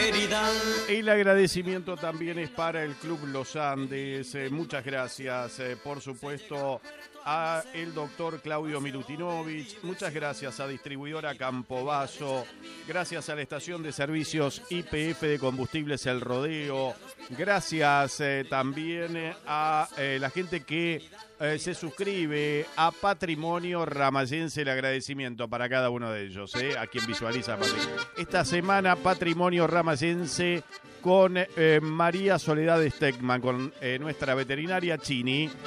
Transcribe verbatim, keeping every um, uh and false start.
prosperidad. El agradecimiento también es para el Club Los Andes. Eh, muchas gracias, eh, por supuesto, a el doctor Claudio Milutinovich. Muchas gracias a Distribuidora Campobasso. Gracias a la Estación de Servicios Y P F de Combustibles El Rodeo. Gracias eh, también a eh, la gente que eh, se suscribe a Patrimonio Ramayense. El agradecimiento para cada uno de ellos, eh, a quien visualiza. Esta semana Patrimonio Ramayense con eh, María Soledad Steckman, con eh, nuestra veterinaria Chini.